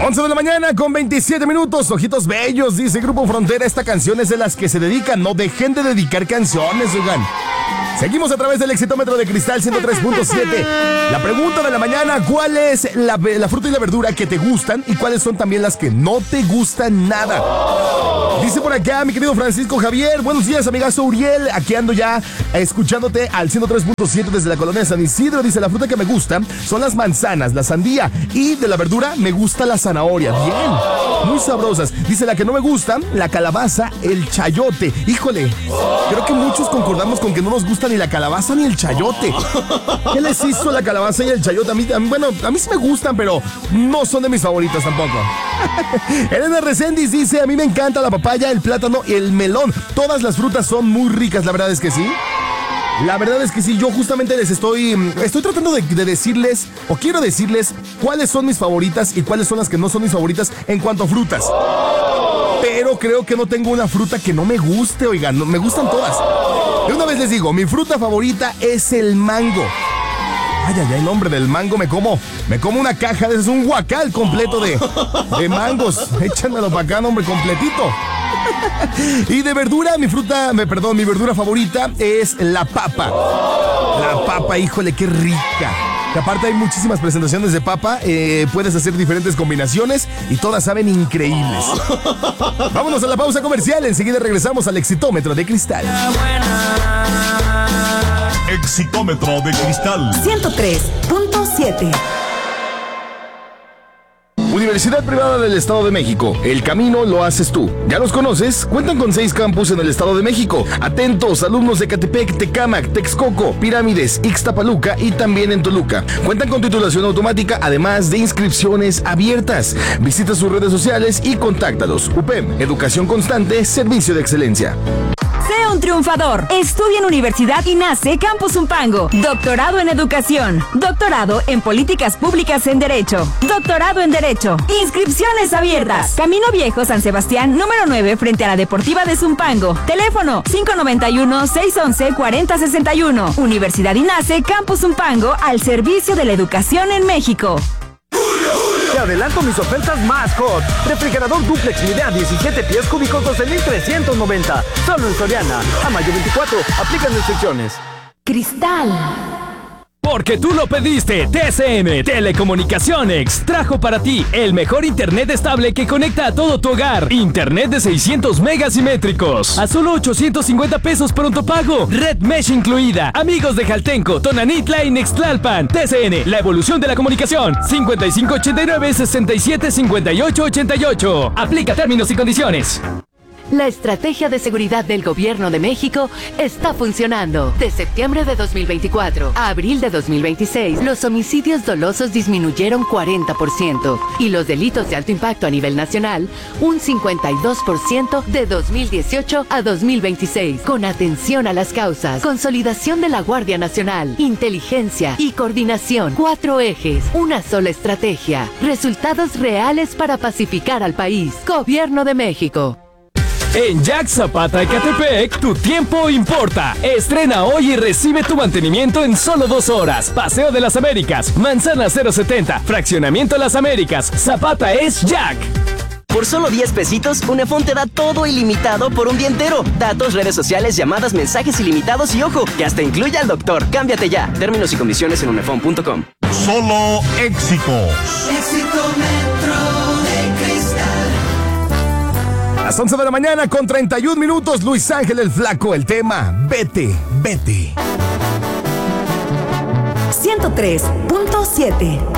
11 de la mañana con 27 minutos. Ojitos bellos, dice Grupo Frontera. Esta canción es de las que se dedican. No dejen de dedicar canciones, oigan. Seguimos a través del Exitómetro de Cristal 103.7. La pregunta de la mañana: ¿cuál es la fruta y la verdura que te gustan y cuáles son también las que no te gustan nada? Dice por acá mi querido Francisco Javier: buenos días, amigazo Uriel. Aquí ando ya escuchándote al 103.7 desde la colonia San Isidro. Dice: la fruta que me gusta son las manzanas, la sandía, y de la verdura me gusta la zanahoria. Bien, muy sabrosas. Dice: la que no me gusta, la calabaza, el chayote. Híjole, creo que muchos concordamos con que no nos gusta ni la calabaza ni el chayote. ¿Qué les hizo la calabaza y el chayote? A mí sí me gustan, pero no son de mis favoritas tampoco. Elena Reséndiz dice: a mí me encanta la papaya, el plátano y el melón. Todas las frutas son muy ricas, la verdad es que sí. La verdad es que sí, yo justamente estoy tratando de decirles, o quiero decirles, cuáles son mis favoritas y cuáles son las que no son mis favoritas en cuanto a frutas. Pero creo que no tengo una fruta que no me guste, oigan, me gustan todas. De una vez les digo, mi fruta favorita es el mango. Ay, el nombre del mango, me como una caja, es un guacal completo de mangos. Échamelo para acá, hombre, completito. Y de verdura, mi verdura favorita es la papa. La papa, híjole, qué rica. Que aparte hay muchísimas presentaciones de papa, puedes hacer diferentes combinaciones y todas saben increíbles. Vámonos a la pausa comercial, enseguida regresamos al Exitómetro de Cristal. Exitómetro de Cristal 103.7. Universidad Privada del Estado de México. El camino lo haces tú. ¿Ya los conoces? Cuentan con 6 campus en el Estado de México. Atentos, alumnos de Catepec, Tecámac, Texcoco, Pirámides, Ixtapaluca y también en Toluca. Cuentan con titulación automática, además de inscripciones abiertas. Visita sus redes sociales y contáctalos. UPEM, educación constante, servicio de excelencia. Sé un triunfador. Estudia en Universidad INACE Campus Zumpango. Doctorado en Educación. Doctorado en Políticas Públicas en Derecho. Doctorado en Derecho. Inscripciones abiertas. Camino Viejo, San Sebastián, número 9, frente a la Deportiva de Zumpango. Teléfono 591-611-4061. Universidad INACE Campus Zumpango, al servicio de la educación en México. Te adelanto mis ofertas más hot. Refrigerador duplex Midea 17 pies cúbicos 12,390. Solo en Soriana. A mayo 24. Aplican restricciones. Cristal. Porque tú lo pediste, TCM Telecomunicaciones trajo para ti el mejor internet estable que conecta a todo tu hogar. Internet de 600 megas simétricos a solo 850 pesos pronto pago. Red Mesh incluida. Amigos de Jaltenco, Tonanitla y Nextlalpan. TCN, la evolución de la comunicación. 5589-675888. Aplica términos y condiciones. La estrategia de seguridad del Gobierno de México está funcionando. De septiembre de 2024 a abril de 2026, los homicidios dolosos disminuyeron 40% y los delitos de alto impacto a nivel nacional un 52% de 2018 a 2026. Con atención a las causas, consolidación de la Guardia Nacional, inteligencia y coordinación. 4 ejes, una sola estrategia. Resultados reales para pacificar al país. Gobierno de México. En Jack Zapata Ecatepec, tu tiempo importa. Estrena hoy y recibe tu mantenimiento en solo 2 horas. Paseo de las Américas, Manzana 070, Fraccionamiento Las Américas. Zapata es Jack. Por solo 10 pesitos, Unefón te da todo ilimitado por un día entero. Datos, redes sociales, llamadas, mensajes ilimitados y ojo, que hasta incluye al doctor. Cámbiate ya. Términos y condiciones en unefón.com. Solo éxitos. Las 11 de la mañana con 31 minutos, Luis Ángel el Flaco, el tema Vete, Vete. 103.7.